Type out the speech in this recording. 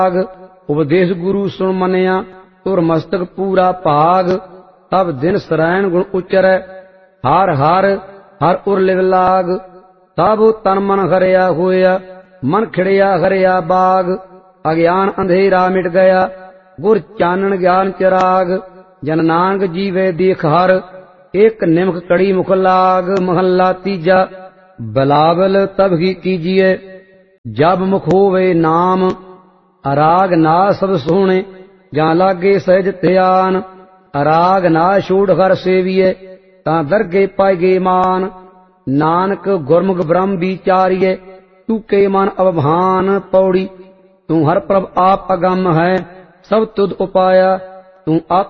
उपदेश गुरु सुन मनिया तुर मस्तक पूरा भाग। तब दिन सरैन गुण उचरै हर हर हर उर लिव लाग। तब तन मन हरिया होया मन खिड़िया हरिया बाग। अज्ञान अंधेरा मिट गया गुर चानन ज्ञान चिराग। जन नानक जीवे देख हर एक निमक कड़ी मुख लाग। महला तीजा बलावल तब ही कीजिए जब मुख होवे नाम। अराग ना सब सोहणे जां लागे सहज ध्यान। अराग ना छोड़ हर सेविए तां दरगे पाएगे मान। नानक गुरमुख ब्रह्म विचारिए तूके मन अवभान। पौड़ी तू हर प्रभ आप अगम है सब तुद उपाया तू आप